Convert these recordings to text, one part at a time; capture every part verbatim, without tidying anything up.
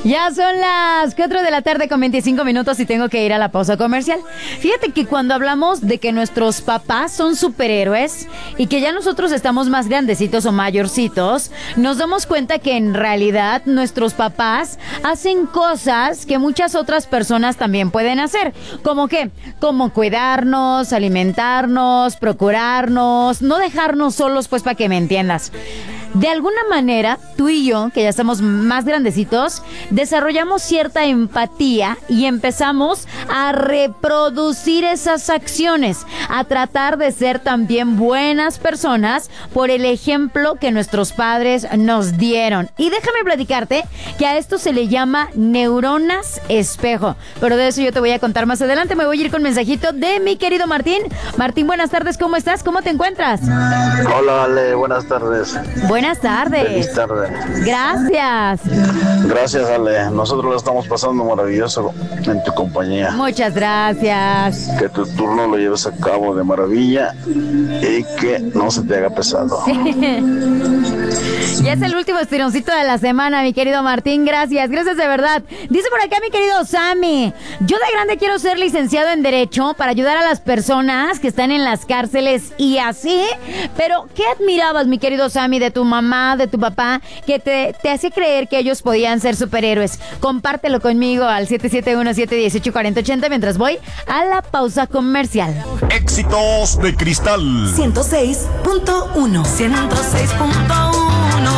Ya son las cuatro de la tarde con veinticinco minutos y tengo que ir a la pausa comercial. Fíjate que cuando hablamos de que nuestros papás son superhéroes y que ya nosotros estamos más grandecitos o mayorcitos, nos damos cuenta que en realidad nuestros papás hacen cosas que muchas otras personas también pueden hacer. ¿Cómo qué? Como cuidarnos, alimentarnos, procurarnos, no dejarnos solos, pues, para que me entiendas. De alguna manera, tú y yo, que ya estamos más grandecitos, desarrollamos cierta empatía y empezamos a reproducir esas acciones, a tratar de ser también buenas personas por el ejemplo que nuestros padres nos dieron. Y déjame platicarte que a esto se le llama neuronas espejo. Pero de eso yo te voy a contar más adelante. Me voy a ir con mensajito de mi querido Martín. Martín, buenas tardes, ¿cómo estás? ¿Cómo te encuentras? Hola, Ale, buenas tardes. Buenas tardes. Feliz tarde. Gracias. Gracias, Ale. Nosotros lo estamos pasando maravilloso en tu compañía. Muchas gracias. Que tu turno lo lleves a cabo de maravilla y que no se te haga pesado. Ya es el último estironcito de la semana, mi querido Martín. Gracias, gracias de verdad. Dice por acá mi querido Sammy: yo de grande quiero ser licenciado en Derecho para ayudar a las personas que están en las cárceles y así. Pero, ¿qué admirabas, mi querido Sammy, de tu mamá, de tu papá, que te, te hacía creer que ellos podían ser superhéroes? Compártelo conmigo al siete siete uno, siete uno ocho, cuatro cero ocho cero mientras voy a la pausa comercial. Éxitos de Cristal ciento seis punto uno. ciento seis punto uno.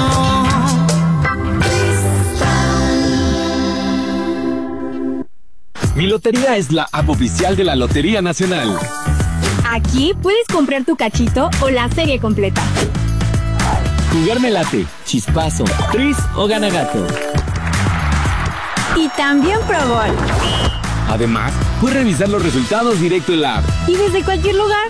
Mi Lotería es la app oficial de la Lotería Nacional. Aquí puedes comprar tu cachito o la serie completa. Jugar me late, chispazo, tris o gana gato. Y también Pro Gol. Además, puedes revisar los resultados directo en la app. Y desde cualquier lugar.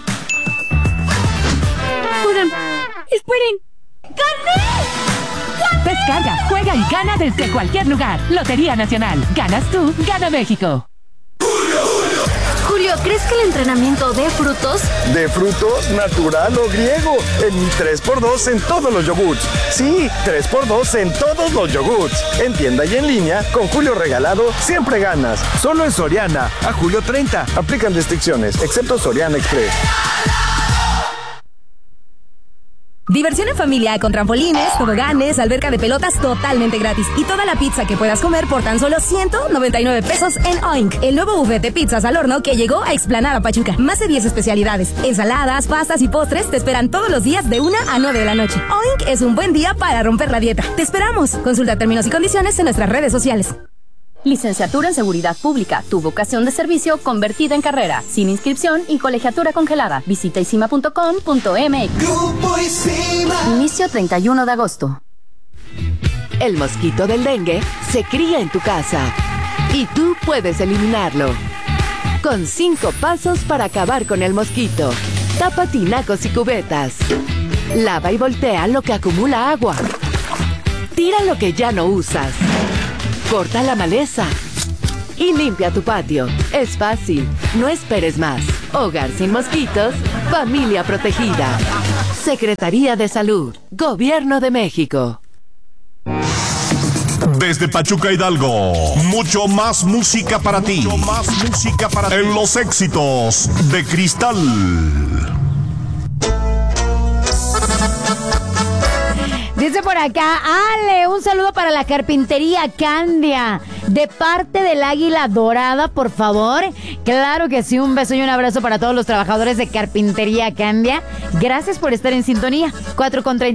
Oigan, esperen. ¡Gané! Descarga, juega y gana desde cualquier lugar. Lotería Nacional. Ganas tú, gana México. Julio, ¿crees que el entrenamiento dé frutos? ¿De frutos, natural o griego? En mi tres por dos en todos los yogurts. Sí, tres por dos en todos los yogurts. En tienda y en línea, con Julio regalado, siempre ganas. Solo en Soriana, a julio treinta. Aplican restricciones, excepto Soriana Express. Diversión en familia con trampolines, toboganes, alberca de pelotas totalmente gratis y toda la pizza que puedas comer por tan solo ciento noventa y nueve pesos en Oink, el nuevo buffet de pizzas al horno que llegó a Explanada Pachuca. Más de diez especialidades, ensaladas, pastas y postres te esperan todos los días de una a nueve de la noche. Oink es un buen día para romper la dieta. Te esperamos. Consulta términos y condiciones en nuestras redes sociales. Licenciatura en Seguridad Pública, tu vocación de servicio convertida en carrera, sin inscripción y colegiatura congelada. Visita isima punto com punto m x. Grupo Isima. Inicio treinta y uno de agosto. El mosquito del dengue se cría en tu casa y tú puedes eliminarlo. Con cinco pasos para acabar con el mosquito. Tapa tinacos y cubetas. Lava y voltea lo que acumula agua. Tira lo que ya no usas. Corta la maleza y limpia tu patio. Es fácil, no esperes más. Hogar sin mosquitos, familia protegida. Secretaría de Salud, Gobierno de México. Desde Pachuca, Hidalgo, mucho más música para ti. Mucho más música para ti. En los éxitos de Cristal. Dice por acá, Ale, un saludo para la carpintería Candia, de parte del Águila Dorada, por favor. Claro que sí, un beso y un abrazo para todos los trabajadores de carpintería Candia. Gracias por estar en sintonía. cuatro con treinta